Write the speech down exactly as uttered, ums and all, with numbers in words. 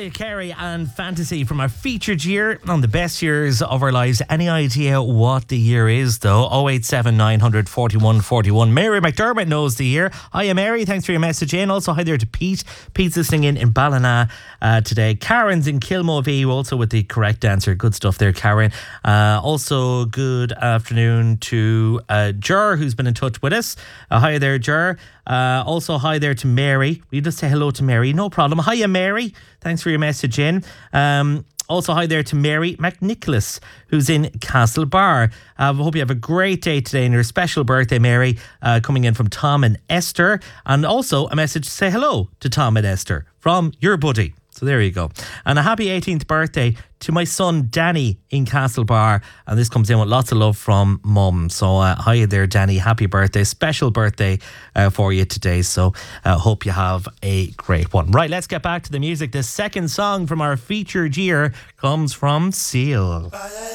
Mariah Carey and Fantasy from our featured year on the best years of our lives. Any idea what the year is though? oh eight seven nine hundred forty-one forty-one. Mary McDermott knows the year. Hiya Mary, thanks for your message in. Also hi there to Pete. Pete's listening in in Ballina uh, today. Karen's in Kilmovee also with the correct answer. Good stuff there, Karen. Uh, also good afternoon to uh, Jer, who's been in touch with us. Uh, hi there, Jer. Uh, also hi there to Mary. We just say hello to Mary, no problem. Hiya Mary, thanks for your message in. Um, also hi there to Mary McNicholas, who's in Castlebar. I uh, hope you have a great day today and your special birthday, Mary, uh, coming in from Tom and Esther. And also a message to say hello to Tom and Esther from your buddy. So there you go. And a happy eighteenth birthday to my son Danny in Castlebar. And this comes in with lots of love from Mum. So uh, hi there, Danny. Happy birthday. Special birthday uh, for you today. So uh, hope you have a great one. Right, let's get back to the music. The second song from our featured year comes from Seal.